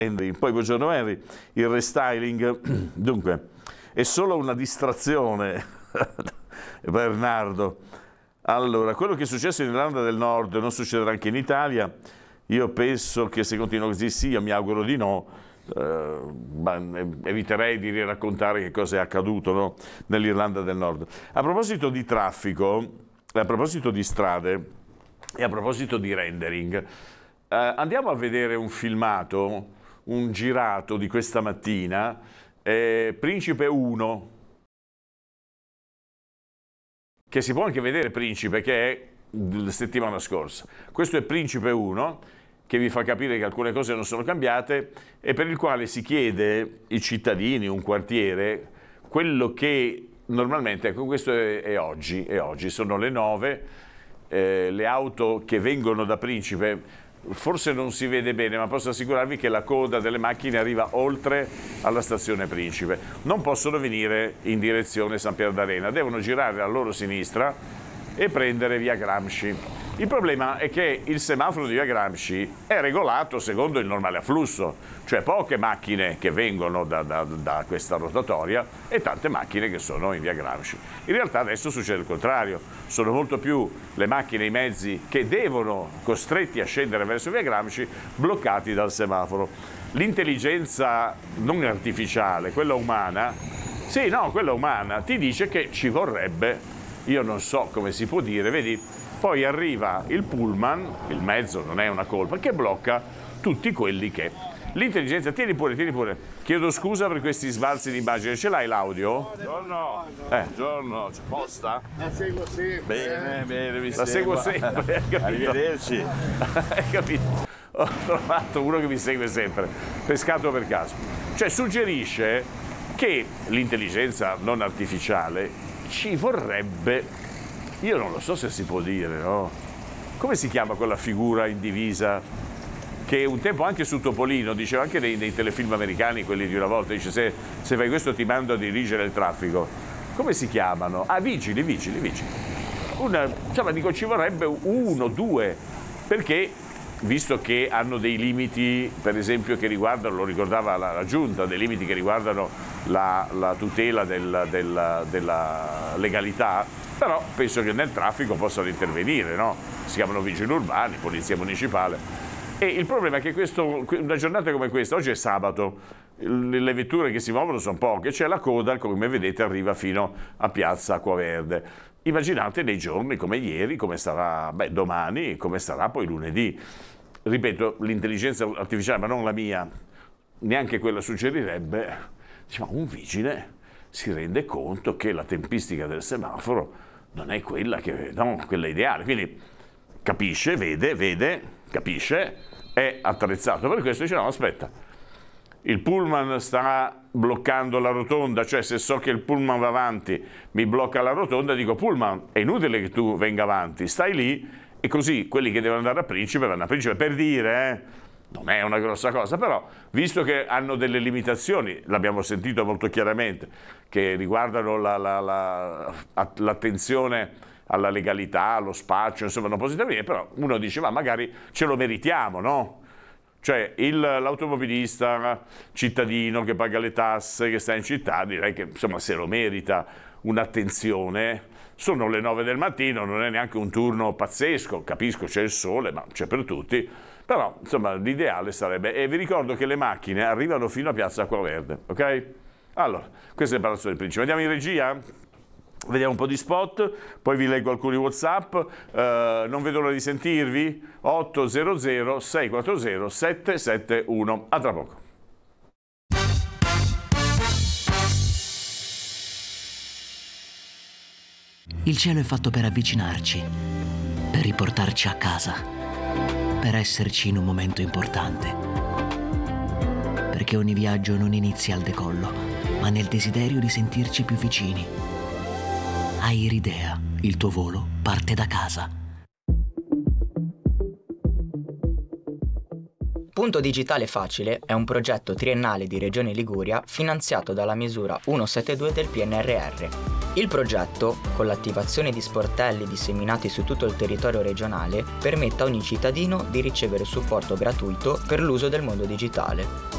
Henry. Poi buongiorno Henry, il restyling dunque è solo una distrazione Bernardo. Allora, quello che è successo in Irlanda del Nord non succederà anche in Italia? Io penso che se continua così sì, io mi auguro di no. Eviterei di raccontare che cosa è accaduto, no? Nell'Irlanda del Nord. A proposito di traffico, a proposito di strade e a proposito di rendering, andiamo a vedere un filmato, un girato di questa mattina, Principe 1, che si può anche vedere Principe, che è la settimana scorsa. Questo è Principe 1, che vi fa capire che alcune cose non sono cambiate e per il quale si chiede ai cittadini, un quartiere, quello che normalmente, ecco, questo è oggi, sono le 9, le auto che vengono da Principe, forse non si vede bene, ma posso assicurarvi che la coda delle macchine arriva oltre alla stazione Principe. Non possono venire in direzione San Pier d'Arena, devono girare alla loro sinistra e prendere via Gramsci. Il problema è che il semaforo di via Gramsci è regolato secondo il normale afflusso, cioè poche macchine che vengono da questa rotatoria e tante macchine che sono in via Gramsci. In realtà adesso succede il contrario, sono molto più le macchine e i mezzi che devono, costretti a scendere verso via Gramsci, bloccati dal semaforo. L'intelligenza non artificiale, quella umana, quella umana, ti dice che ci vorrebbe, io non so come si può dire, vedi, poi arriva il pullman, il mezzo non è una colpa, che blocca tutti quelli che... L'intelligenza, tieni pure, chiedo scusa per questi sbalzi di immagine, ce l'hai l'audio? Buongiorno, buongiorno, c'è posta? La seguo sempre. Bene, La seguo sempre, arrivederci. Hai capito? Ho trovato uno che mi segue sempre, pescato per caso. Cioè suggerisce che l'intelligenza non artificiale ci vorrebbe... Io non lo so se si può dire, no? Come si chiama quella figura in divisa che un tempo anche su Topolino, diceva anche nei telefilm americani, quelli di una volta, dice se fai questo ti mando a dirigere il traffico. Come si chiamano? Ah, vigili. Dico, ci vorrebbe 1, 2, perché visto che hanno dei limiti, per esempio, che riguardano, lo ricordava la Giunta, dei limiti che riguardano la tutela della legalità, però penso che nel traffico possano intervenire, no? Si chiamano vigili urbani, polizia municipale. E il problema è che una giornata come questa, oggi è sabato, le vetture che si muovono sono poche, c'è la coda, come vedete, arriva fino a Piazza Acquaverde. Immaginate dei giorni come ieri, come sarà domani, come sarà poi lunedì. Ripeto, l'intelligenza artificiale, ma non la mia, neanche quella suggerirebbe, ma un vigile si rende conto che la tempistica del semaforo non è quella quella ideale, quindi capisce, vede, capisce, è attrezzato per questo, dice no, aspetta, il pullman sta bloccando la rotonda, cioè se so che il pullman va avanti, mi blocca la rotonda, dico pullman, è inutile che tu venga avanti, stai lì e così quelli che devono andare a Principe vanno a Principe, per dire, non è una grossa cosa, però visto che hanno delle limitazioni, l'abbiamo sentito molto chiaramente, che riguardano l'attenzione alla legalità, allo spaccio, insomma non possono intervenire, però uno dice ma magari ce lo meritiamo, no? Cioè l'automobilista cittadino che paga le tasse, che sta in città, direi che insomma se lo merita un'attenzione. Sono le 9 del mattino, non è neanche un turno pazzesco, capisco c'è il sole, ma c'è per tutti, però insomma l'ideale sarebbe, e vi ricordo che le macchine arrivano fino a Piazza Acquaverde, ok? Allora, questo è il Palazzo del Principe, andiamo in regia? Vediamo un po' di spot, poi vi leggo alcuni WhatsApp, non vedo l'ora di sentirvi, 800 640 771, a tra poco. Il cielo è fatto per avvicinarci, per riportarci a casa, per esserci in un momento importante. Perché ogni viaggio non inizia al decollo, ma nel desiderio di sentirci più vicini. Airidea, il tuo volo parte da casa. Punto Digitale Facile è un progetto triennale di Regione Liguria finanziato dalla misura 172 del PNRR. Il progetto, con l'attivazione di sportelli disseminati su tutto il territorio regionale, permette a ogni cittadino di ricevere supporto gratuito per l'uso del mondo digitale.